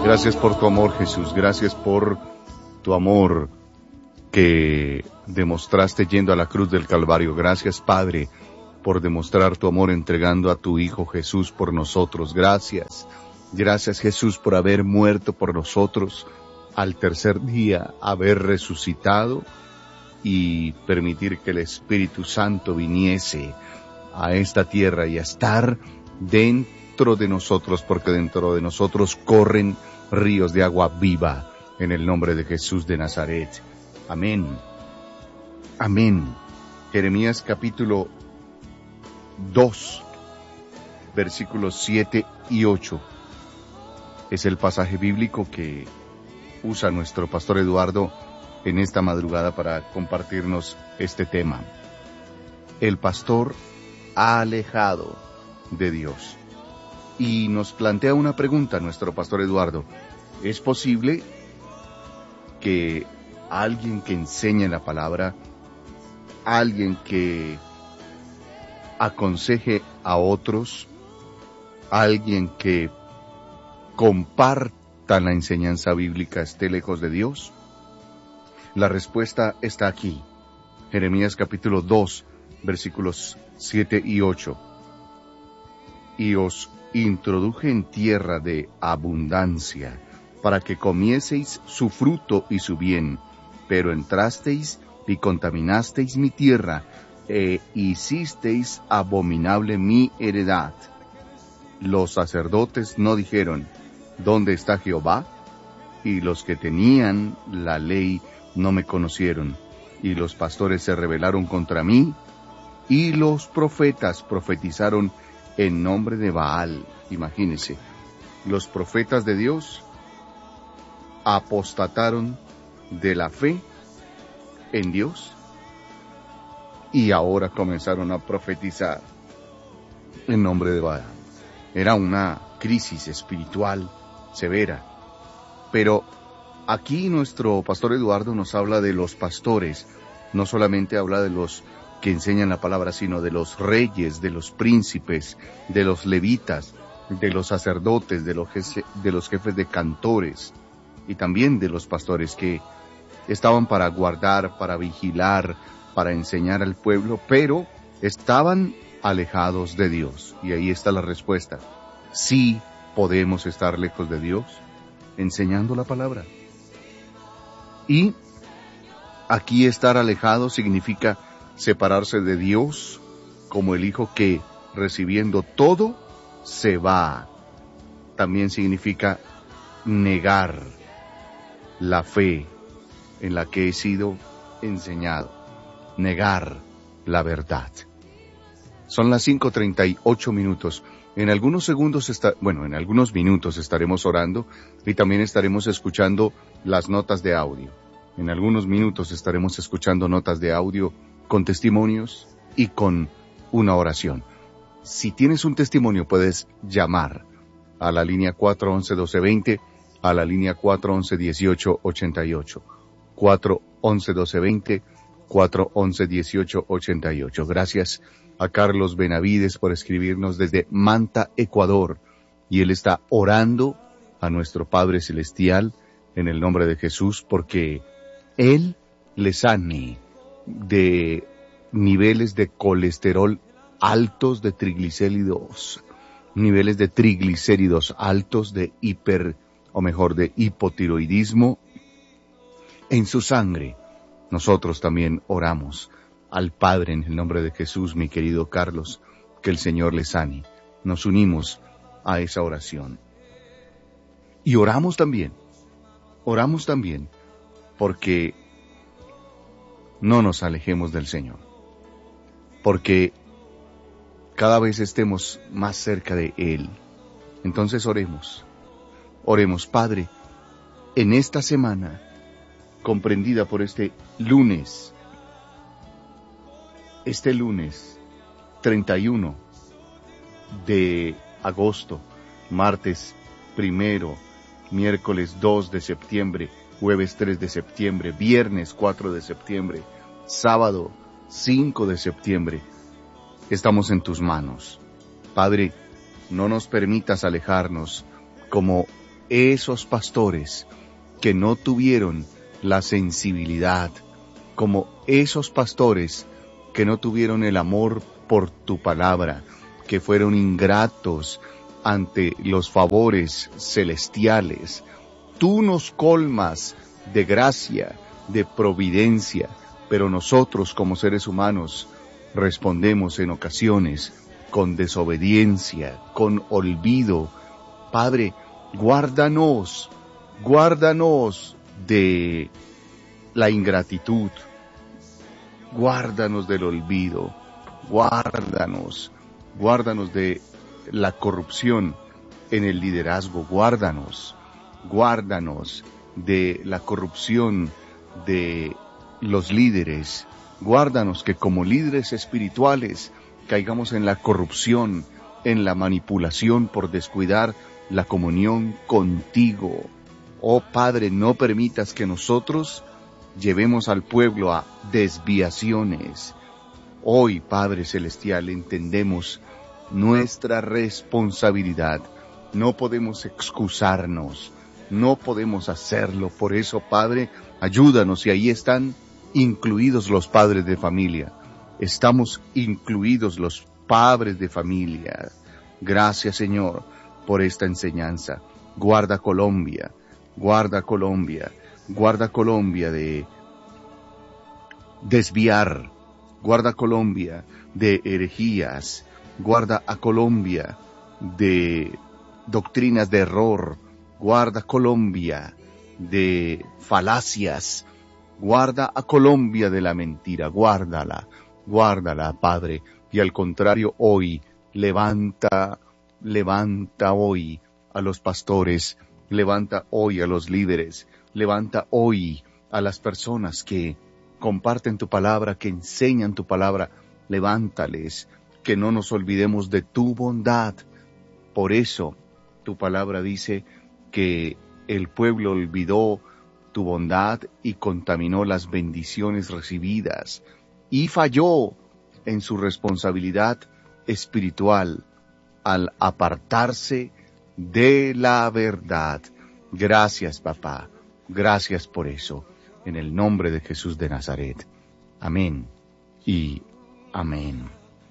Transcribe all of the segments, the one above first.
Gracias por tu amor, Jesús. Gracias por tu amor que demostraste yendo a la cruz del Calvario. Gracias, Padre, por demostrar tu amor entregando a tu Hijo Jesús por nosotros. Gracias. Gracias, Jesús, por haber muerto por nosotros, al tercer día haber resucitado y permitir que el Espíritu Santo viniese a esta tierra y a estar dentro de nosotros, porque dentro de nosotros corren ríos de agua viva, en el nombre de Jesús de Nazaret. Amén. Amén. Jeremías capítulo 2, versículos 7 y 8. Es el pasaje bíblico que usa nuestro pastor Eduardo en esta madrugada para compartirnos este tema. El pastor alejado de Dios. Y nos plantea una pregunta nuestro pastor Eduardo. ¿Es posible que alguien que enseñe la palabra, alguien que aconseje a otros, alguien que comparta la enseñanza bíblica esté lejos de Dios? La respuesta está aquí. Jeremías capítulo 2, versículos 7 y 8. Y os introduje en tierra de abundancia, para que comieseis su fruto y su bien, pero entrasteis y contaminasteis mi tierra, e hicisteis abominable mi heredad. Los sacerdotes no dijeron, ¿dónde está Jehová? Y los que tenían la ley no me conocieron, y los pastores se rebelaron contra mí, y los profetas profetizaron en nombre de Baal. Imagínense, los profetas de Dios apostataron de la fe en Dios y ahora comenzaron a profetizar en nombre de Baal. Era una crisis espiritual severa. Pero aquí nuestro pastor Eduardo nos habla de los pastores, no solamente habla de los que enseñan la palabra, sino de los reyes, de los príncipes, de los levitas, de los sacerdotes, de los jefes de cantores y también de los pastores que estaban para guardar, para vigilar, para enseñar al pueblo, pero estaban alejados de Dios. Y ahí está la respuesta. Sí podemos estar lejos de Dios enseñando la palabra. Y aquí estar alejado significa separarse de Dios, como el hijo que, recibiendo todo, se va. También significa negar la fe en la que he sido enseñado, negar la verdad. Son las 5:38. En algunos en algunos minutos estaremos orando y también estaremos escuchando las notas de audio. En algunos minutos estaremos escuchando notas de audio con testimonios y con una oración. Si tienes un testimonio, puedes llamar a la línea 411-1220, a la línea 411-1888, 411-1220, 411-1888. Gracias a Carlos Benavides por escribirnos desde Manta, Ecuador, y él está orando a nuestro Padre Celestial en el nombre de Jesús, porque Él le sane de niveles de colesterol altos, de triglicéridos, niveles de triglicéridos altos, de de hipotiroidismo en su sangre. Nosotros también oramos al Padre en el nombre de Jesús, mi querido Carlos, que el Señor le sane. Nos unimos a esa oración. Y oramos también porque no nos alejemos del Señor, porque cada vez estemos más cerca de Él. Entonces oremos, Padre, en esta semana, comprendida por este lunes 31 de agosto, martes 1, miércoles 2 de septiembre, jueves 3 de septiembre, viernes 4 de septiembre, sábado 5 de septiembre, estamos en tus manos. Padre, no nos permitas alejarnos como esos pastores que no tuvieron la sensibilidad, como esos pastores que no tuvieron el amor por tu palabra, que fueron ingratos ante los favores celestiales. Tú nos colmas de gracia, de providencia, pero nosotros como seres humanos respondemos en ocasiones con desobediencia, con olvido. Padre, guárdanos de la ingratitud, guárdanos del olvido, guárdanos de la corrupción en el liderazgo, guárdanos de la corrupción de los líderes, guárdanos que como líderes espirituales caigamos en la corrupción, en la manipulación por descuidar la comunión contigo. Oh Padre, no permitas que nosotros llevemos al pueblo a desviaciones. Hoy, Padre Celestial, entendemos nuestra responsabilidad. No podemos excusarnos, no podemos hacerlo. Por eso, Padre, ayúdanos, y ahí están incluidos los padres de familia. Estamos incluidos los padres de familia. Gracias, Señor, por esta enseñanza. Guarda Colombia de desviar, guarda Colombia de herejías, guarda a Colombia de doctrinas de error, guarda Colombia de falacias, guarda a Colombia de la mentira, guárdala, Padre, y al contrario hoy, levanta hoy a los pastores, levanta hoy a los líderes, levanta hoy a las personas que comparten tu palabra, que enseñan tu palabra, levántales, que no nos olvidemos de tu bondad. Por eso tu palabra dice que el pueblo olvidó tu bondad y contaminó las bendiciones recibidas y falló en su responsabilidad espiritual al apartarse de la verdad. Gracias, papá. Gracias por eso. En el nombre de Jesús de Nazaret. Amén y amén.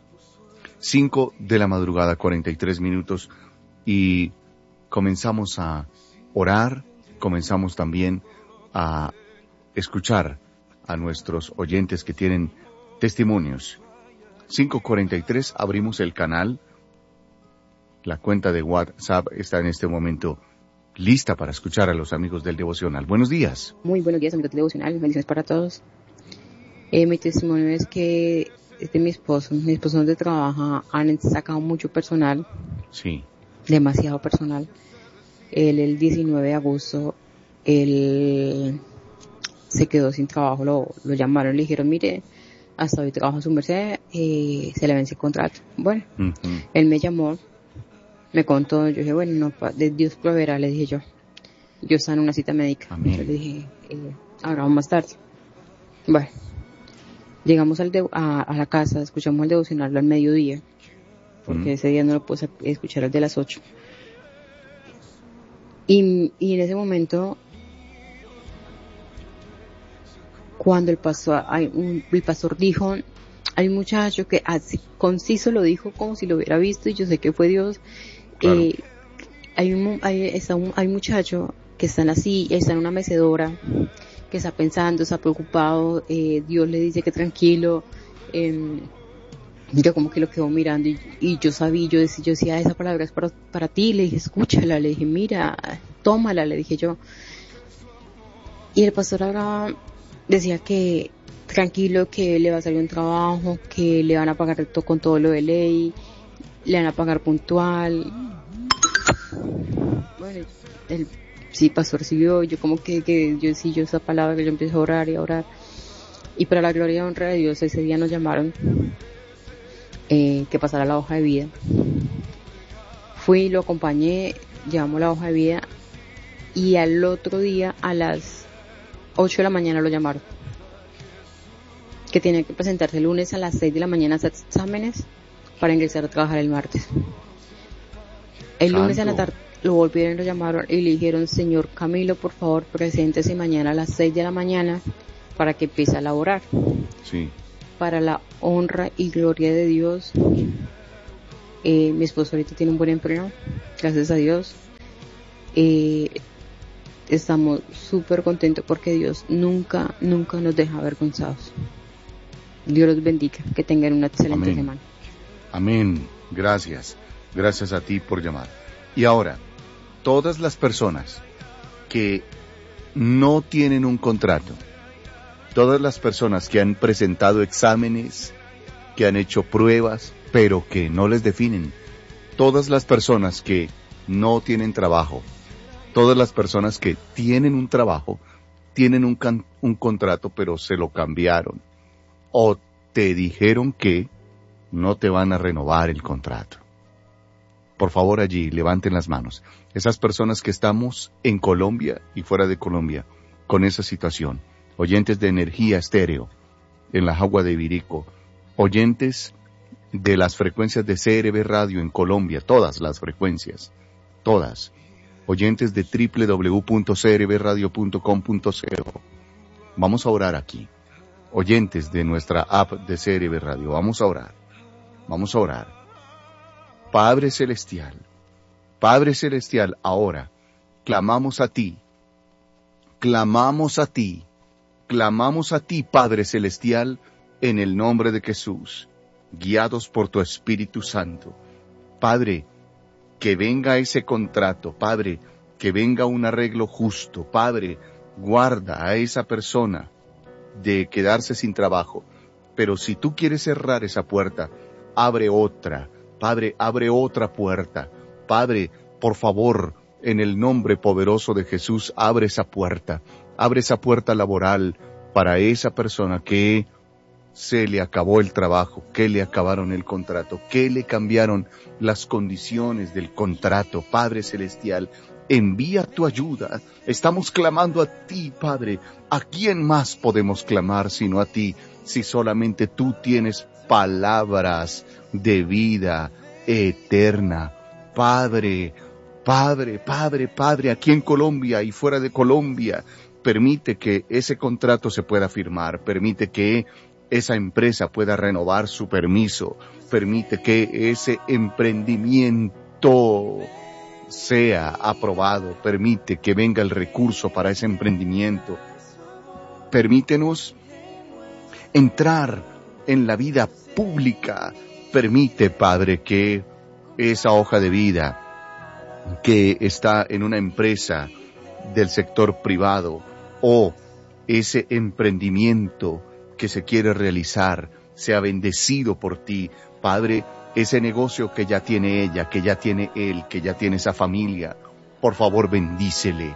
5 de la madrugada, 43 minutos, y comenzamos a orar, comenzamos también a escuchar a nuestros oyentes que tienen testimonios. 5:43, abrimos el canal. La cuenta de WhatsApp está en este momento lista para escuchar a los amigos del devocional. Buenos días. Muy buenos días, amigos del devocional. Bendiciones para todos. Mi testimonio es que es de mi esposo. Mi esposo donde trabaja han sacado mucho personal. Sí. Demasiado personal. Él el 19 de agosto, él se quedó sin trabajo. Lo llamaron, le dijeron, mire, hasta hoy trabaja su merced, se le vence el contrato. Bueno, Él me llamó, me contó, yo dije, bueno, no, de Dios proveerá, le dije yo. Yo estaba en una cita médica. Amén. Yo le dije, hablamos más tarde. Bueno, llegamos a la casa, escuchamos el devocional al mediodía, porque ese día no lo pude escuchar el de las 8. Y en ese momento, cuando el pastor dijo, hay un muchacho que así conciso lo dijo como si lo hubiera visto y yo sé que fue Dios. Claro. Hay un muchacho que está en una mecedora, que está pensando, está preocupado, Dios le dice que tranquilo, yo como que lo quedo mirando y yo decía, esa palabra es para ti, le dije, escúchala, le dije, mira, tómala, le dije yo. Y el pastor ahora decía que tranquilo, que le va a salir un trabajo, que le van a pagar con todo lo de ley, le van a pagar puntual. Bueno, sí, pastor siguió, yo como que yo esa palabra, que yo empecé a orar y a orar. Y para la gloria y honra de Dios, ese día nos llamaron que pasara la hoja de vida. Fui, lo acompañé, llevamos la hoja de vida y al otro día a las 8 de la mañana lo llamaron. Que tenía que presentarse el lunes a las 6 de la mañana a hacer exámenes para ingresar a trabajar el martes. El lunes en la tarde, lo volvieron y lo llamaron y le dijeron, señor Camilo, por favor, preséntese mañana a las 6 de la mañana para que empiece a laborar. Sí. Para la honra y gloria de Dios, mi esposo ahorita tiene un buen empleo, gracias a Dios. Estamos súper contentos porque Dios nunca nos deja avergonzados. Dios los bendiga, que tengan una excelente semana. Amén, gracias a ti por llamar. Y ahora, todas las personas que no tienen un contrato, todas las personas que han presentado exámenes, que han hecho pruebas, pero que no les definen, todas las personas que no tienen trabajo, todas las personas que tienen un trabajo, tienen un contrato, pero se lo cambiaron, o te dijeron que no te van a renovar el contrato. Por favor, allí, levanten las manos. Esas personas que estamos en Colombia y fuera de Colombia, con esa situación. Oyentes de Energía Estéreo, en la Jagua de Ibirico. Oyentes de las frecuencias de CRB Radio en Colombia, todas las frecuencias, todas. Oyentes de www.crbradio.com.co. Vamos a orar aquí. Oyentes de nuestra app de CRB Radio, vamos a orar. Vamos a orar. Padre Celestial, ahora clamamos a ti, Padre Celestial, en el nombre de Jesús, guiados por tu Espíritu Santo. Padre, que venga ese contrato, Padre, que venga un arreglo justo, Padre, guarda a esa persona de quedarse sin trabajo, pero si tú quieres cerrar esa puerta, abre otra, Padre, abre otra puerta, Padre, por favor, en el nombre poderoso de Jesús, abre esa puerta laboral para esa persona que se le acabó el trabajo, que le acabaron el contrato, que le cambiaron las condiciones del contrato. Padre Celestial, envía tu ayuda. Estamos clamando a ti, Padre. ¿A quién más podemos clamar sino a ti? Si solamente tú tienes palabras de vida eterna. Padre, aquí en Colombia y fuera de Colombia, permite que ese contrato se pueda firmar, permite que esa empresa pueda renovar su permiso, permite que ese emprendimiento sea aprobado, permite que venga el recurso para ese emprendimiento. Permítenos entrar en la vida pública. Permite, Padre, que esa hoja de vida que está en una empresa del sector privado o ese emprendimiento que se quiere realizar sea bendecido por ti, Padre. Ese negocio que ya tiene ella, que ya tiene él, que ya tiene esa familia, por favor bendícele,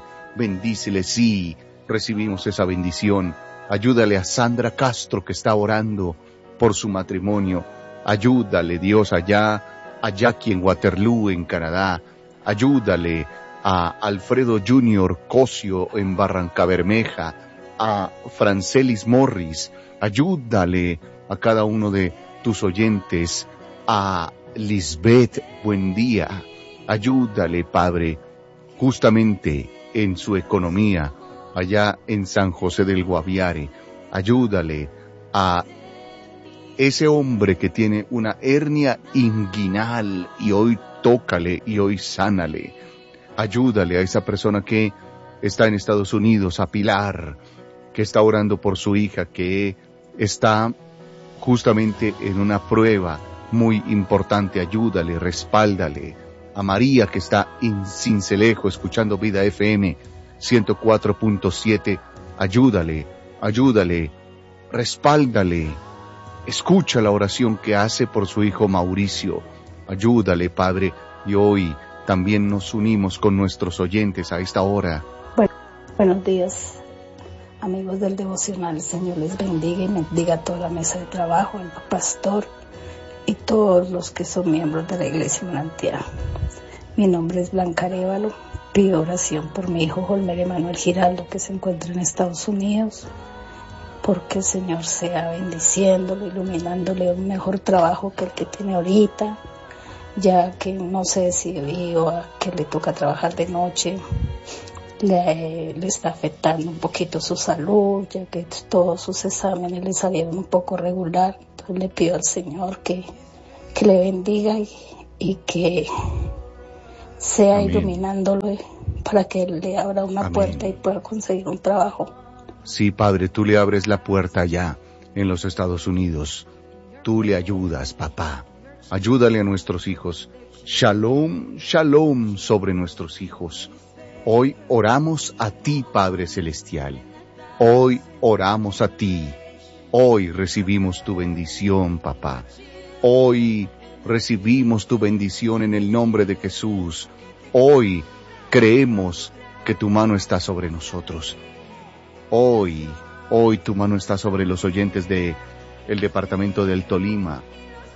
sí, recibimos esa bendición. Ayúdale a Sandra Castro, que está orando por su matrimonio. Ayúdale, Dios, allá aquí en Waterloo, en Canadá. Ayúdale a Alfredo Junior Cosio en Barrancabermeja, a Francelis Morris. Ayúdale a cada uno de tus oyentes, a Lisbeth Buendía. Ayúdale, Padre, justamente en su economía, allá en San José del Guaviare. Ayúdale a ese hombre que tiene una hernia inguinal y hoy tócale y hoy sánale. Ayúdale a esa persona que está en Estados Unidos, a Pilar, que está orando por su hija, que está justamente en una prueba muy importante. Ayúdale, respáldale. A María, que está en Sincelejo, escuchando Vida FM 104.7, ayúdale, respáldale. Escucha la oración que hace por su hijo Mauricio. Ayúdale, Padre, y hoy también nos unimos con nuestros oyentes a esta hora. Buenos días, amigos del devocional. El Señor les bendiga y bendiga a toda la mesa de trabajo, al pastor y todos los que son miembros de la Iglesia Manantial. Mi nombre es Blanca Arévalo. Pido oración por mi hijo Holmer Emanuel Giraldo, que se encuentra en Estados Unidos, porque el Señor sea bendiciéndolo, iluminándole un mejor trabajo que el que tiene ahorita, ya que no sé si debido a que le toca trabajar de noche, le está afectando un poquito su salud, ya que todos sus exámenes le salieron un poco regular. Entonces le pido al Señor que le bendiga y que sea Amén. Iluminándolo para que Él le abra una Amén. puerta y pueda conseguir un trabajo. Sí, Padre, tú le abres la puerta allá en los Estados Unidos. Tú le ayudas, papá. Ayúdale a nuestros hijos. Shalom, shalom sobre nuestros hijos. Hoy oramos a ti, Padre Celestial. Hoy oramos a ti. Hoy recibimos tu bendición, papá. Hoy recibimos tu bendición en el nombre de Jesús. Hoy creemos que tu mano está sobre nosotros. Hoy tu mano está sobre los oyentes de el departamento del Tolima,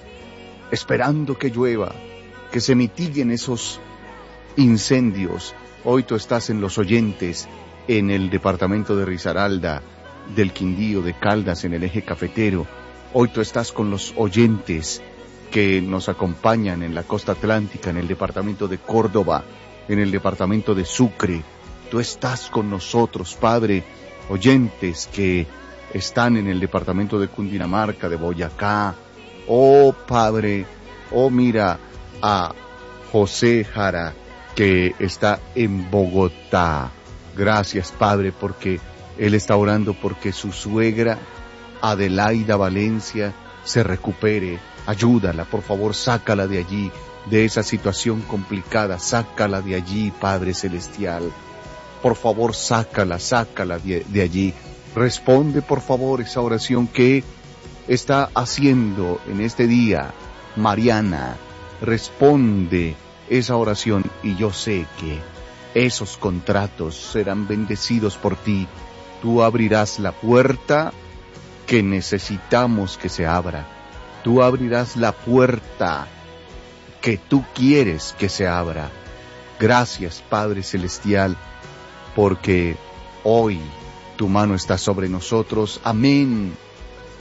esperando que llueva, que se mitiguen esos incendios. Hoy tú estás en los oyentes en el departamento de Risaralda, del Quindío, de Caldas, en el eje cafetero. Hoy tú estás con los oyentes que nos acompañan en la costa atlántica, en el departamento de Córdoba, en el departamento de Sucre. Tú estás con nosotros, Padre. Oyentes que están en el departamento de Cundinamarca, de Boyacá. Oh Padre, oh mira a José Jara que está en Bogotá. Gracias, Padre, porque él está orando porque su suegra Adelaida Valencia se recupere. Ayúdala, por favor, sácala de allí, de esa situación complicada. Sácala de allí, Padre Celestial. Por favor, sácala de allí. Responde, por favor, esa oración que está haciendo en este día Mariana. Responde esa oración y yo sé que esos contratos serán bendecidos por ti. Tú abrirás la puerta que necesitamos que se abra. Tú abrirás la puerta que tú quieres que se abra. Gracias, Padre Celestial, porque hoy tu mano está sobre nosotros. Amén.